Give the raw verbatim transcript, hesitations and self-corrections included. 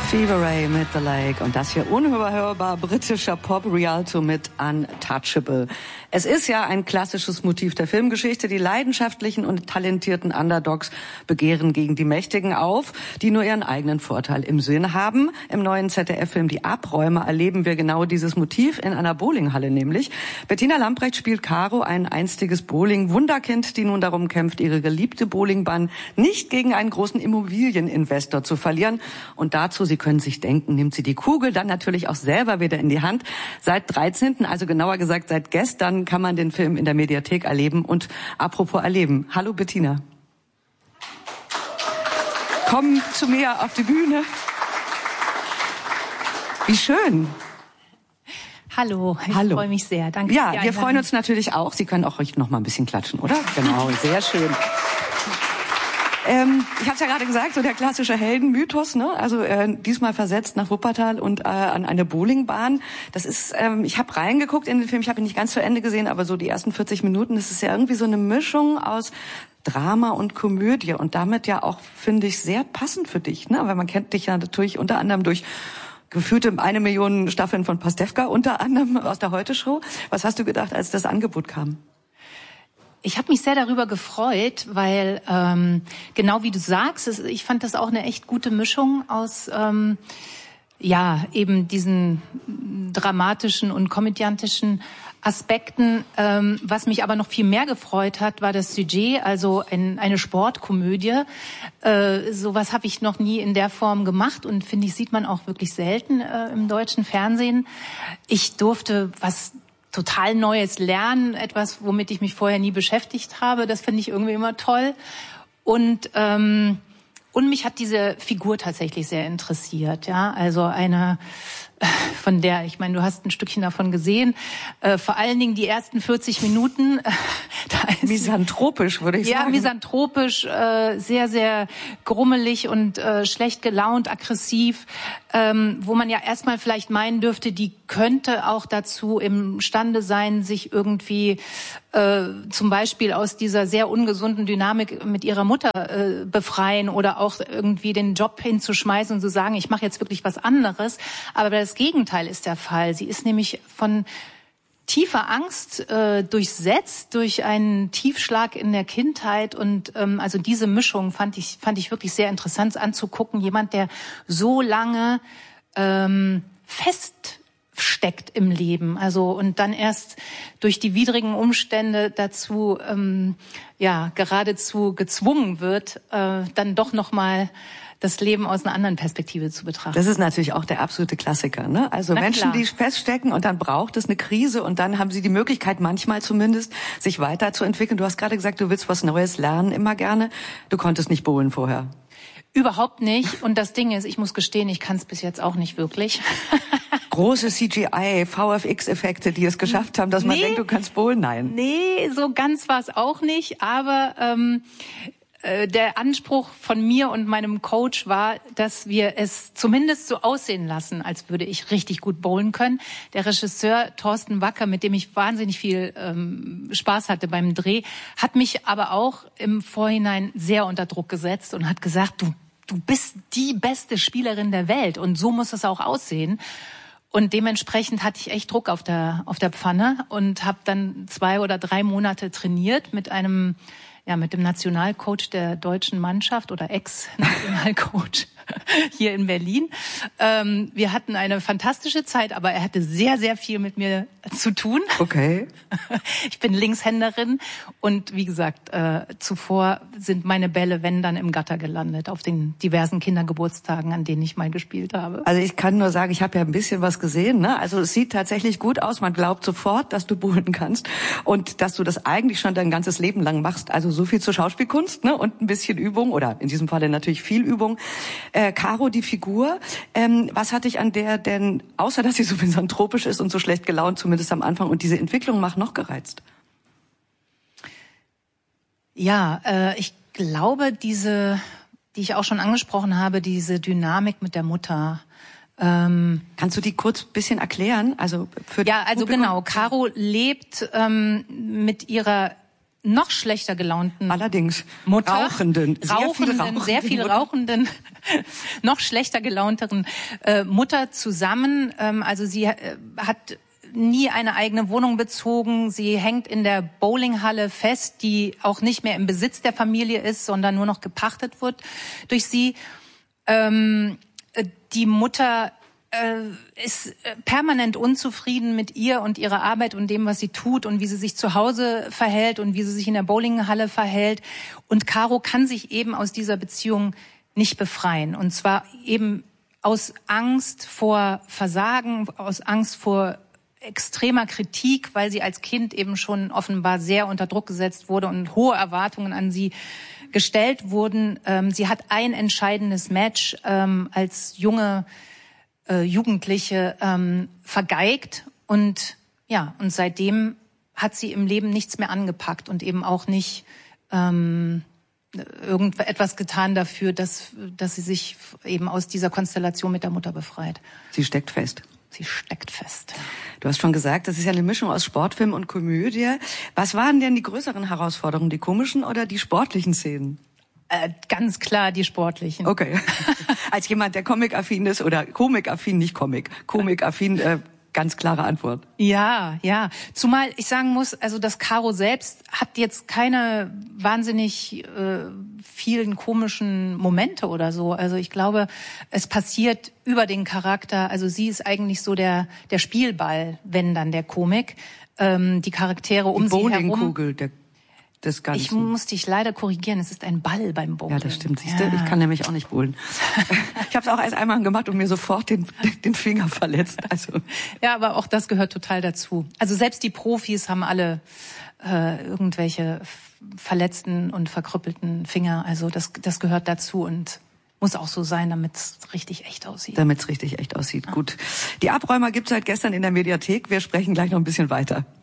Fever Ray mit The Lake und das hier unüberhörbar britischer Pop Rialto mit Untouchable. Es ist ja ein klassisches Motiv der Filmgeschichte. Die leidenschaftlichen und talentierten Underdogs begehren gegen die Mächtigen auf, die nur ihren eigenen Vorteil im Sinn haben. Im neuen Z D F-Film Die Abräumer erleben wir genau dieses Motiv in einer Bowlinghalle nämlich. Bettina Lamprecht spielt Caro, ein einstiges Bowling-Wunderkind, die nun darum kämpft, ihre geliebte Bowlingbahn nicht gegen einen großen Immobilieninvestor zu verlieren. Und dazu, Sie können sich denken, nimmt sie die Kugel dann natürlich auch selber wieder in die Hand. Seit dreizehnten, also genauer gesagt seit gestern, kann man den Film in der Mediathek erleben. Und apropos erleben, hallo Bettina. Komm zu mir auf die Bühne. Wie schön. Hallo, ich Hallo. freue mich sehr. Danke. Ja, wir freuen uns natürlich auch. Sie können auch ruhig noch mal ein bisschen klatschen, oder? Genau, sehr schön. Ähm, ich habe es ja gerade gesagt, so der klassische Heldenmythos, ne? Also äh, diesmal versetzt nach Wuppertal und äh, an eine Bowlingbahn. Das ist, ähm, ich habe reingeguckt in den Film, ich habe ihn nicht ganz zu Ende gesehen, aber so die ersten vierzig Minuten, das ist ja irgendwie so eine Mischung aus Drama und Komödie und damit ja auch, finde ich, sehr passend für dich, ne? Weil man kennt dich ja natürlich unter anderem durch gefühlte eine Million Staffeln von Pastewka, unter anderem aus der Heute-Show. Was hast du gedacht, als das Angebot kam? Ich habe mich sehr darüber gefreut, weil ähm, genau wie du sagst, es, ich fand das auch eine echt gute Mischung aus ähm, ja eben diesen dramatischen und komödiantischen Aspekten. Ähm, was mich aber noch viel mehr gefreut hat, war das Sujet, also ein, eine Sportkomödie. Äh, sowas habe ich noch nie in der Form gemacht und finde ich, sieht man auch wirklich selten äh, im deutschen Fernsehen. Ich durfte was total Neues lernen, etwas, womit ich mich vorher nie beschäftigt habe. Das finde ich irgendwie immer toll. Und ähm, und mich hat diese Figur tatsächlich sehr interessiert. Ja, also eine, von der, ich meine, du hast ein Stückchen davon gesehen. Äh, vor allen Dingen die ersten vierzig Minuten. Äh, da ist misanthropisch, würde ich ja, sagen. Ja, misanthropisch, äh, sehr, sehr grummelig und äh, schlecht gelaunt, aggressiv, ähm, wo man ja erstmal vielleicht meinen dürfte, die könnte auch dazu imstande sein, sich irgendwie äh, zum Beispiel aus dieser sehr ungesunden Dynamik mit ihrer Mutter äh, befreien oder auch irgendwie den Job hinzuschmeißen und zu sagen, ich mache jetzt wirklich was anderes. Aber das Gegenteil ist der Fall. Sie ist nämlich von tiefer Angst äh, durchsetzt durch einen Tiefschlag in der Kindheit und ähm, also diese Mischung fand ich fand ich wirklich sehr interessant anzugucken. Jemand, der so lange ähm, feststeckt im Leben, also und dann erst durch die widrigen Umstände dazu ähm, ja geradezu gezwungen wird, äh, dann doch noch mal das Leben aus einer anderen Perspektive zu betrachten. Das ist natürlich auch der absolute Klassiker, ne? Also Na Menschen, klar. die feststecken und dann braucht es eine Krise und dann haben sie die Möglichkeit, manchmal zumindest, sich weiterzuentwickeln. Du hast gerade gesagt, du willst was Neues lernen, immer gerne. Du konntest nicht bowlen vorher. Überhaupt nicht. Und das Ding ist, ich muss gestehen, ich kann es bis jetzt auch nicht wirklich. Große C G I, V F X-Effekte, die es geschafft haben, dass man Nee. denkt, du kannst bowlen. Nein. Nee, so ganz war es auch nicht. Aber ähm, der Anspruch von mir und meinem Coach war, dass wir es zumindest so aussehen lassen, als würde ich richtig gut bowlen können. Der Regisseur Thorsten Wacker, mit dem ich wahnsinnig viel ähm, Spaß hatte beim Dreh, hat mich aber auch im Vorhinein sehr unter Druck gesetzt und hat gesagt, du, du bist die beste Spielerin der Welt und so muss es auch aussehen. Und dementsprechend hatte ich echt Druck auf der auf der Pfanne und habe dann zwei oder drei Monate trainiert mit einem ja, mit dem Nationalcoach der deutschen Mannschaft oder Ex-Nationalcoach hier in Berlin. Ähm, wir hatten eine fantastische Zeit, aber er hatte sehr, sehr viel mit mir zu tun. Okay. Ich bin Linkshänderin und wie gesagt, äh, zuvor sind meine Bälle, wenn dann, im Gatter gelandet, auf den diversen Kindergeburtstagen, an denen ich mal gespielt habe. Also ich kann nur sagen, ich habe ja ein bisschen was gesehen, ne? Also es sieht tatsächlich gut aus. Man glaubt sofort, dass du bowlen kannst und dass du das eigentlich schon dein ganzes Leben lang machst. Also so viel zur Schauspielkunst, ne? Und ein bisschen Übung oder in diesem Falle natürlich viel Übung. Äh, Caro, die Figur, ähm, was hat dich an der denn, außer dass sie so misanthropisch ist und so schlecht gelaunt, zumindest am Anfang, und diese Entwicklung macht, noch gereizt? Ja, äh, ich glaube, diese, die ich auch schon angesprochen habe, diese Dynamik mit der Mutter. Ähm, Kannst du die kurz ein bisschen erklären? Also für ja, also Publikum? genau. Caro lebt ähm, mit ihrer noch schlechter gelaunten Allerdings Mutter, rauchenden, sehr rauchenden, viel rauchenden, sehr viel Mutter. rauchenden, noch schlechter gelaunteren äh, Mutter zusammen. Ähm, also sie äh, hat nie eine eigene Wohnung bezogen. Sie hängt in der Bowlinghalle fest, die auch nicht mehr im Besitz der Familie ist, sondern nur noch gepachtet wird durch sie. Ähm, die Mutter äh, ist permanent unzufrieden mit ihr und ihrer Arbeit und dem, was sie tut und wie sie sich zu Hause verhält und wie sie sich in der Bowlinghalle verhält. Und Caro kann sich eben aus dieser Beziehung nicht befreien. Und zwar eben aus Angst vor Versagen, aus Angst vor extremer Kritik, weil sie als Kind eben schon offenbar sehr unter Druck gesetzt wurde und hohe Erwartungen an sie gestellt wurden. Ähm, sie hat ein entscheidendes Match ähm, als junge äh, Jugendliche ähm, vergeigt und ja, und seitdem hat sie im Leben nichts mehr angepackt und eben auch nicht ähm, irgendetwas getan dafür, dass, dass sie sich eben aus dieser Konstellation mit der Mutter befreit. Sie steckt fest. Sie steckt fest. Du hast schon gesagt, das ist ja eine Mischung aus Sportfilm und Komödie. Was waren denn die größeren Herausforderungen, die komischen oder die sportlichen Szenen? Äh, ganz klar die sportlichen. Okay. Als jemand, der Comic-affin ist oder Komik-affin, nicht Comic, Komik-affin, äh, ganz klare Antwort. Ja, ja. Zumal ich sagen muss, also das Caro selbst hat jetzt keine wahnsinnig äh, vielen komischen Momente oder so. Also ich glaube, es passiert über den Charakter. Also sie ist eigentlich so der der Spielball, wenn dann der Komik. Ähm, die Charaktere um die sie herum. Bowlingkugel der des Ganzen. Ich muss dich leider korrigieren, es ist ein Ball beim Bowling. Ja, das stimmt. Siehst du, ja. Ich kann nämlich auch nicht bowlen. Ich habe es auch erst einmal gemacht und mir sofort den, den Finger verletzt. Also ja, aber auch das gehört total dazu. Also selbst die Profis haben alle äh, irgendwelche verletzten und verkrüppelten Finger. Also das, das gehört dazu und muss auch so sein, damit es richtig echt aussieht. Damit es richtig echt aussieht. Ja. Gut. Die Abräumer gibt's seit gestern in der Mediathek. Wir sprechen gleich noch ein bisschen weiter.